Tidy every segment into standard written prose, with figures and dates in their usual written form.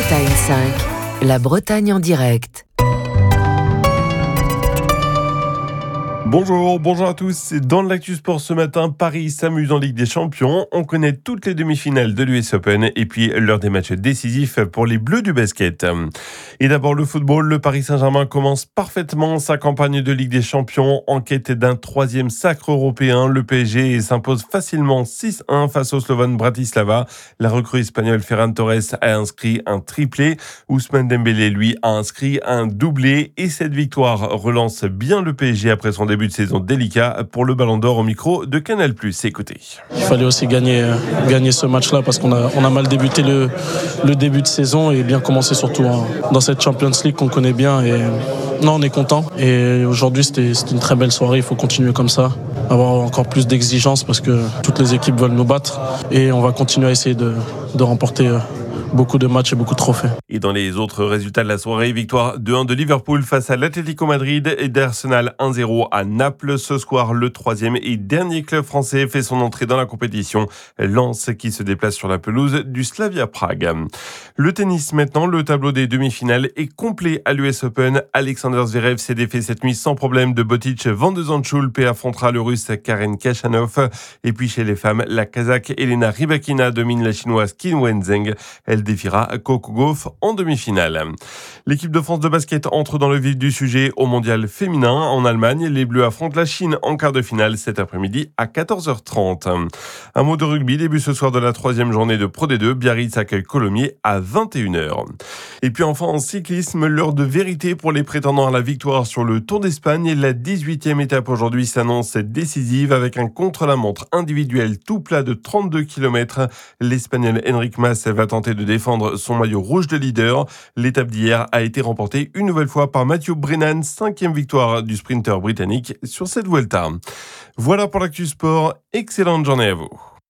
Bretagne 5, la Bretagne en direct. Bonjour à tous. Dans l'Actu Sport ce matin, Paris s'amuse en Ligue des Champions. On connaît toutes les demi-finales de l'US Open et puis l'heure des matchs décisifs pour les Bleus du basket. Et d'abord le football, le Paris Saint-Germain commence parfaitement sa campagne de Ligue des Champions en quête d'un troisième sacre européen. Le PSG s'impose facilement 6-1 face au Slovène Bratislava. La recrue espagnole Ferran Torres a inscrit un triplé. Ousmane Dembélé, lui, a inscrit un doublé. Et cette victoire relance bien le PSG après son début de saison délicat pour le Ballon d'Or au micro de Canal+. Écoutez. Il fallait aussi gagner ce match-là parce qu'on a mal débuté le début de saison et bien commencer surtout dans cette Champions League qu'on connaît bien. Et non, on est content. Et aujourd'hui, c'était une très belle soirée. Il faut continuer comme ça, avoir encore plus d'exigence parce que toutes les équipes veulent nous battre et on va continuer à essayer de remporter beaucoup de matchs et beaucoup de trophées. Et dans les autres résultats de la soirée, victoire 2-1 de Liverpool face à l'Atlético Madrid et d'Arsenal 1-0 à Naples. Ce soir, le troisième et dernier club français fait son entrée dans la compétition. Lens qui se déplace sur la pelouse du Slavia Prague. Le tennis maintenant, le tableau des demi-finales est complet à l'US Open. Alexander Zverev s'est défait cette nuit sans problème de Botic Van de Zandschulp et affrontera le russe Karen Khachanov. Et puis chez les femmes, la kazakh Elena Rybakina domine la chinoise Qin Wenzheng. Elle défiera Coco Gauff en demi-finale. L'équipe de France de basket entre dans le vif du sujet au mondial féminin. En Allemagne, les Bleus affrontent la Chine en quart de finale cet après-midi à 14h30. Un mot de rugby, début ce soir de la troisième journée de Pro D2. Biarritz accueille Colomiers à 21h. Et puis enfin en cyclisme, l'heure de vérité pour les prétendants à la victoire sur le Tour d'Espagne. La 18e étape aujourd'hui s'annonce décisive avec un contre-la-montre individuel tout plat de 32 km. L'Espagnol Enric Mas va tenter de défendre son maillot rouge de leader. L'étape d'hier a été remportée une nouvelle fois par Matthew Brennan, 5e victoire du sprinter britannique sur cette Vuelta. Voilà pour l'Actu Sport, excellente journée à vous.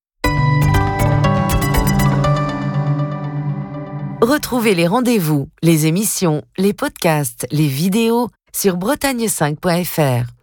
Retrouvez les rendez-vous, les émissions, les podcasts, les vidéos sur bretagne5.fr.